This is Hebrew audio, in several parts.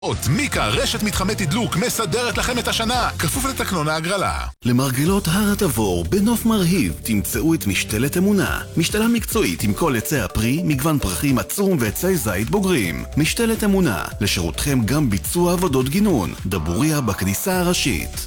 מיקה, רשת מתחמי תדלוק, מסדרת לכם את השנה, כפוף לתקנון ההגרלה. למרגלות הר התבור, בנוף מרהיב, תמצאו את משתלת אמונה. משתלה מקצועית עם כל עצי הפרי, מגוון פרחים עצום ועצי זית בוגרים. משתלת אמונה, לשירותכם גם ביצוע עבודות גינון. דבוריה בכניסה הראשית.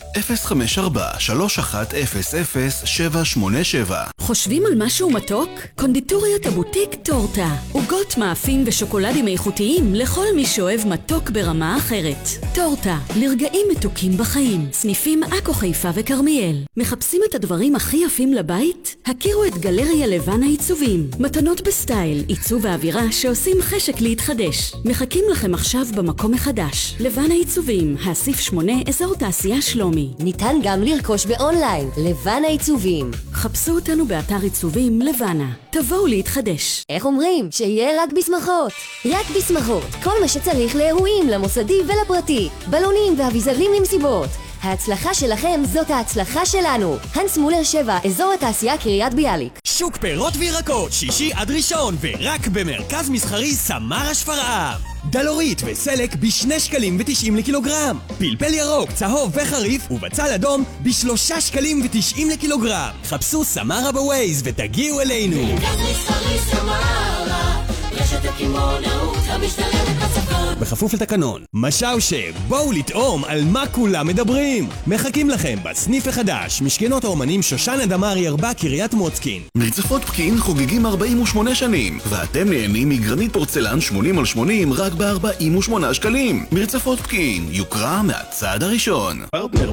054-3100-787. חושבים על משהו מתוק? קונדיטוריות הבוטיק טורטה. עוגות מאפים ושוקולדים איכותיים לכל מי שאוהב מתוק ברמה אחרת. טורטה, לרגעים מתוקים בחיים. סניפים עכו, חיפה וכרמיאל. מחפשים את הדברים הכי יפים לבית? הכירו את גלריה לבן העיצובים. מתנות בסטייל, עיצוב ואווירה שעושים חשק להתחדש. מחכים לכם עכשיו במקום מחדש. לבן העיצובים, האסיף 8, אזור תעשייה שלומי. ניתן גם לרכוש באונליין, לבן העיצובים. חפשו אותנו באתר עיצובים לבנה. תבואו להתחדש. איך אומרים? שיהיה רק בשמחות. רק בשמחות. כל מה שצריך לאירועים, למוסדי ולפרטי. בלונים ואביזרים למסיבות. ההצלחה שלכם זאת ההצלחה שלנו. הנס מולר 7, אזור התעשייה קריית ביאליק. שוק פירות וירקות, שישי עד ראשון, ורק במרכז מסחרי סמרה שפרעם. דלורית וסלק ב2 שקלים ו90 לקילוגרם. פלפל ירוק, צהוב וחריף ובצל אדום ב3 שקלים ו90 לקילוגרם. חפשו סמרה בווייז ותגיעו אלינו. מרכז מסחרי סמרה, רשת הקמעונאות המשתלמת בצפון. בכפוף לתקנון. משאושה, בואו לטעום על מה כולם מדברים. מחכים לכם בסניף החדש, משכנות האומנים שושנה דמארי 4 קריית מוצקין. מרצפות פקין חוגגים 48 שנים, ואתם נהנים מגרנית פורצלן 80/80 רק ב48 שקלים. מרצפות פקין, יוקרה מהצעד הראשון. פרטנר